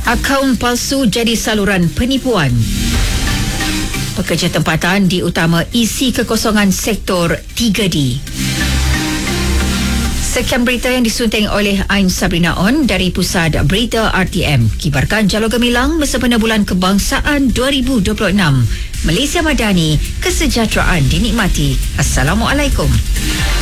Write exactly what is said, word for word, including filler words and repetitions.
Akaun palsu jadi saluran penipuan. Pekerja tempatan diutama isi kekosongan sektor tiga D. Sekian berita yang disunting oleh Ain Sabrina On dari Pusat Berita R T M. Kibarkan Jalur Gemilang bersempena Bulan Kebangsaan dua ribu dua puluh enam. Malaysia Madani, kesejahteraan dinikmati. Assalamualaikum.